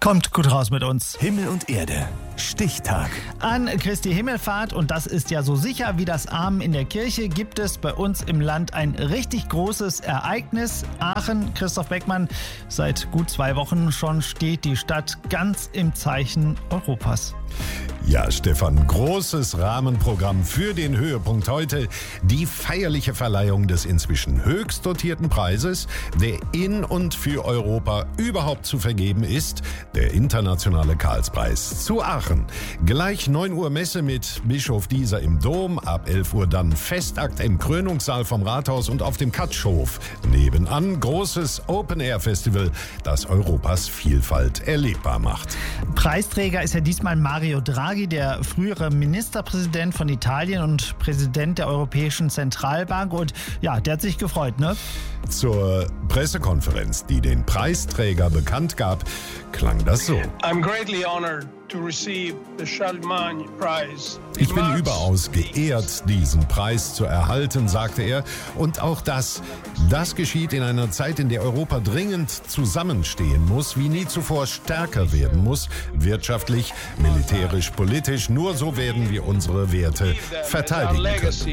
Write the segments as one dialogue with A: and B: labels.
A: Kommt gut raus mit uns.
B: Himmel und Erde. Stichtag.
A: An Christi Himmelfahrt, und das ist ja so sicher wie das Amen in der Kirche, gibt es bei uns im Land ein richtig großes Ereignis. Aachen, Christoph Beckmann, seit gut 2 Wochen schon steht die Stadt ganz im Zeichen Europas.
C: Ja, Stefan, großes Rahmenprogramm für den Höhepunkt heute. Die feierliche Verleihung des inzwischen höchst dotierten Preises, der in und für Europa überhaupt zu vergeben ist, der internationale Karlspreis zu Aachen. Gleich 9 Uhr Messe mit Bischof Dieser im Dom, ab 11 Uhr dann Festakt im Krönungssaal vom Rathaus und auf dem Katschhof. Nebenan großes Open-Air-Festival, das Europas Vielfalt erlebbar macht.
A: Preisträger ist ja diesmal Mario Draghi, der frühere Ministerpräsident von Italien und Präsident der Europäischen Zentralbank. Und ja, der hat sich gefreut, ne?
C: Zur Pressekonferenz, die den Preisträger bekannt gab, klang das so.
D: I'm greatly honored to receive the Charlemagne Prize.
C: Ich bin überaus geehrt, diesen Preis zu erhalten, sagte er. Und auch das geschieht in einer Zeit, in der Europa dringend zusammenstehen muss, wie nie zuvor stärker werden muss, wirtschaftlich, militärisch, politisch. Nur so werden wir unsere Werte verteidigen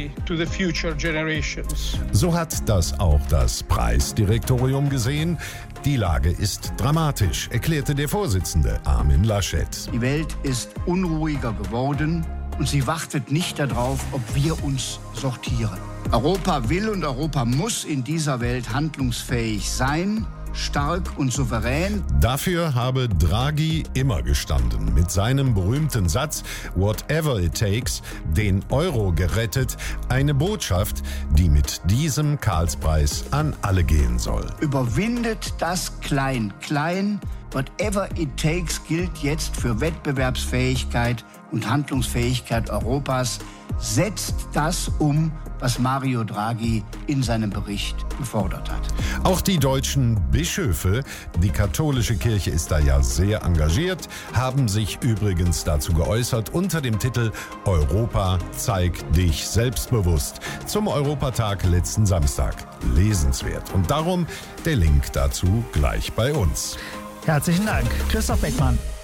C: können. So hat das auch das Preisdirektorium gesehen. Die Lage ist dramatisch, erklärte der Vorsitzende Armin Laschet.
E: Die Welt ist unruhiger geworden und sie wartet nicht darauf, ob wir uns sortieren. Europa will und Europa muss in dieser Welt handlungsfähig sein, stark und souverän.
C: Dafür habe Draghi immer gestanden. Mit seinem berühmten Satz "Whatever it takes", den Euro gerettet. Eine Botschaft, die mit diesem Karlspreis an alle gehen soll.
E: Überwindet das Klein-Klein. Whatever it takes gilt jetzt für Wettbewerbsfähigkeit und Handlungsfähigkeit Europas. Setzt das um, was Mario Draghi in seinem Bericht gefordert hat.
C: Auch die deutschen Bischöfe, die katholische Kirche ist da ja sehr engagiert, haben sich übrigens dazu geäußert unter dem Titel "Europa, zeig dich selbstbewusst" zum Europatag letzten Samstag. Lesenswert. Und darum der Link dazu gleich bei uns.
A: Herzlichen Dank, Christoph Beckmann.